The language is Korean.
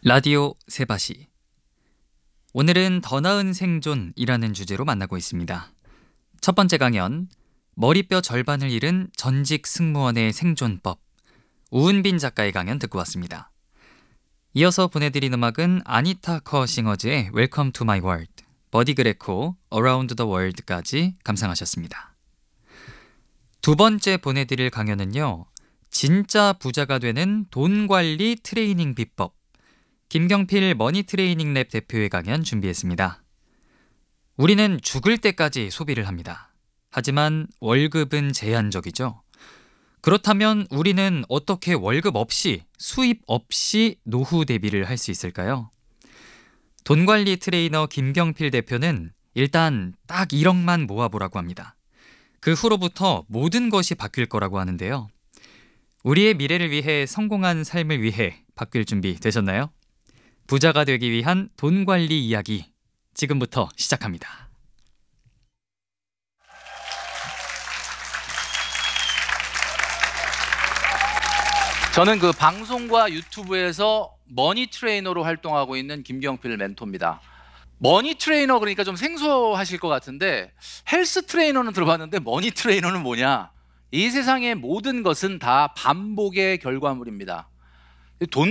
라디오 세바시. 오늘은 더 나은 생존이라는 주제로 만나고 있습니다. 첫 번째 강연, 머리뼈 절반을 잃은 전직 승무원의 생존법. 우은빈 작가의 강연 듣고 왔습니다. 이어서 보내드린 음악은 아니타 커 싱어즈의 Welcome to my world, 버디 그레코 Around the World까지 감상하셨습니다. 두 번째 보내드릴 강연은요, 진짜 부자가 되는 돈 관리 트레이닝 비법. 김경필 머니트레이닝 랩 대표의 강연 준비했습니다. 우리는 죽을 때까지 소비를 합니다. 하지만 월급은 제한적이죠. 그렇다면 우리는 어떻게 월급 없이, 수입 없이 노후 대비를 할 수 있을까요? 돈관리 트레이너 김경필 대표는 일단 딱 1억만 모아보라고 합니다. 그 후로부터 모든 것이 바뀔 거라고 하는데요. 우리의 미래를 위해, 성공한 삶을 위해 바뀔 준비 되셨나요? 부자가 되기 위한 돈 관리 이야기, 지금부터 시작합니다. 저는 그 방송과 유튜브에서 머니 트레이너로 활동하고 있는 김경필 멘토입니다. 머니 트레이너 그러니까 좀 생소하실 것 같은데, 헬스 트레이너는 들어봤는데 머니 트레이너는 뭐냐? 이 세상의 모든 것은 다 반복의 결과물입니다. 돈